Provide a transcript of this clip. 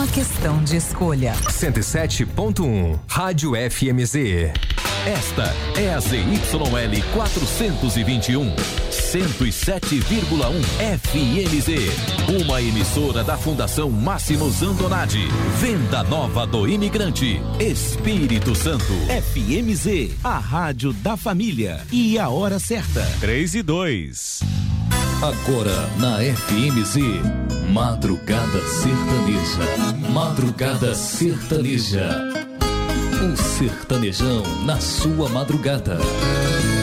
uma questão de escolha. 107.1 Rádio FMZ. Esta é a ZYL 421, 107,1 FMZ, uma emissora da Fundação Máximo Zandonati. Venda Nova do Imigrante, Espírito Santo. FMZ, a rádio da família. E a hora certa, 3:02. Agora na FMZ, Madrugada Sertaneja. Madrugada Sertaneja. O sertanejão na sua madrugada.